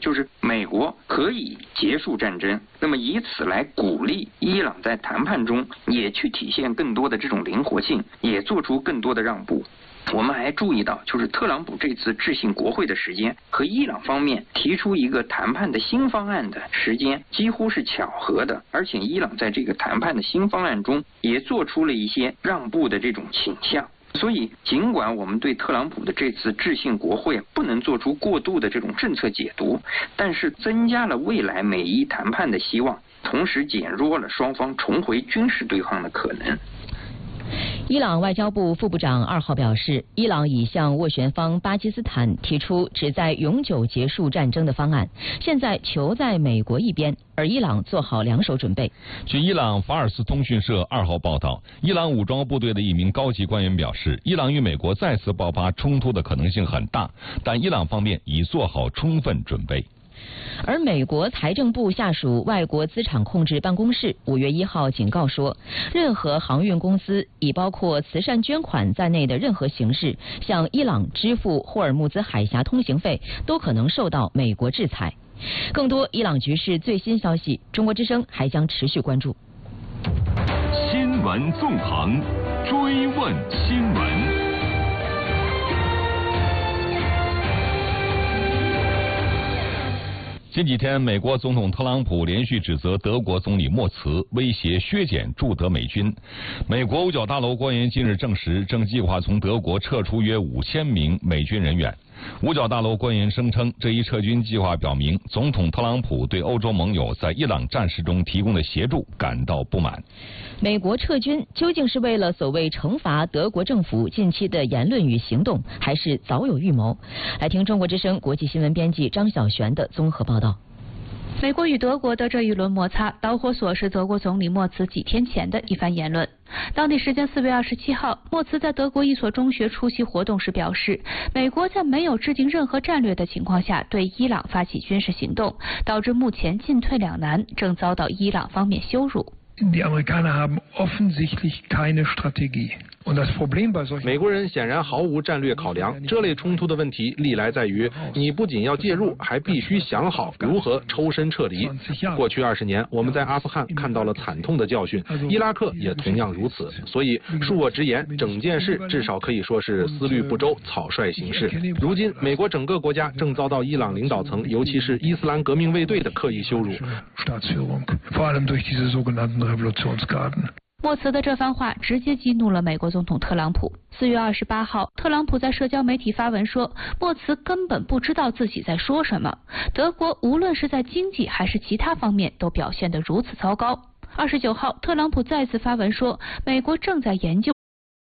就是美国可以结束战争，那么以此来鼓励伊朗在谈判中也去体现更多的这种灵活性，也做出更多的让步。我们还注意到，就是特朗普这次致信国会的时间和伊朗方面提出一个谈判的新方案的时间几乎是巧合的，而且伊朗在这个谈判的新方案中也做出了一些让步的这种倾向。所以尽管我们对特朗普的这次致信国会不能做出过度的这种政策解读，但是增加了未来美伊谈判的希望，同时减弱了双方重回军事对抗的可能。 伊朗外交部副部长2号表示，伊朗已向斡旋方巴基斯坦提出旨在永久结束战争的方案，现在球在美国一边，而伊朗做好两手准备。 据伊朗法尔斯通讯社2号报道，伊朗武装部队的一名高级官员表示，伊朗与美国再次爆发冲突的可能性很大，但伊朗方面已做好充分准备。 而美国财政部下属外国资产控制办公室5月1号警告说，任何航运公司以包括慈善捐款在内的任何形式向伊朗支付霍尔木兹海峡通行费，都可能受到美国制裁。更多伊朗局势最新消息，中国之声还将持续关注。 新闻纵横，追问新闻。 近几天，美国总统特朗普连续指责德国总理默茨威胁削减驻德美军。美国五角大楼官员近日证实，正计划从德国撤出约5000名美军人员。五角大楼官员声称，这一撤军计划表明总统特朗普对欧洲盟友在伊朗战事中提供的协助感到不满。 美国撤军究竟是为了所谓惩罚德国政府近期的言论与行动，还是早有预谋？来听中国之声国际新闻编辑张晓璇的综合报道。 美国与德国的这一轮摩擦导火索是德国总理默茨几天前的一番言论。当地时间4月27号，默茨在德国一所中学出席活动时表示，美国在没有制定任何战略的情况下对伊朗发起军事行动，导致目前进退两难，正遭到伊朗方面羞辱。 Die Amerikaner haben offensichtlich keine Strategie. 美国人显然毫无战略考量，这类冲突的问题历来在于，你不仅要介入，还必须想好如何抽身撤离。过去20年，我们在阿富汗看到了惨痛的教训，伊拉克也同样如此。所以，恕我直言，整件事至少可以说是思虑不周、草率行事。如今，美国整个国家正遭到伊朗领导层，尤其是伊斯兰革命卫队的刻意羞辱。 默茨的这番话直接激怒了美国总统特朗普。4月28号，特朗普在社交媒体发文说，默茨根本不知道自己在说什么。德国无论是在经济还是其他方面都表现得如此糟糕。29号，特朗普再次发文说，美国正在研究